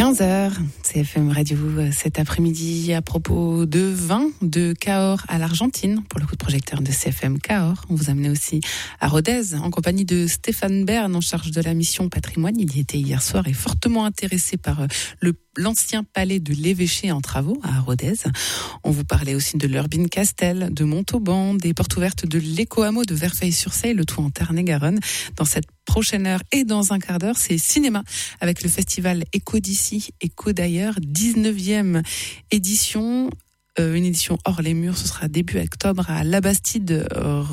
15h, CFM Radio cet après-midi à propos de vin de Cahors à l'Argentine pour le coup de projecteur de CFM Cahors. On vous amenait aussi à Rodez en compagnie de Stéphane Bern en charge de la mission patrimoine. Il y était hier soir et fortement intéressé par l'ancien palais de l'évêché en travaux à Rodez. On vous parlait aussi de l'Urbine Castel, de Montauban, des portes ouvertes de l'Éco-Hameau de Verfeil-sur-Seille, le tout en Tarn-et-Garonne. Dans cette prochaine heure et dans un quart d'heure, c'est cinéma avec le festival Écho d'ici, Écho d'ailleurs, 19e édition. Une édition hors les murs, ce sera début octobre à La Bastide,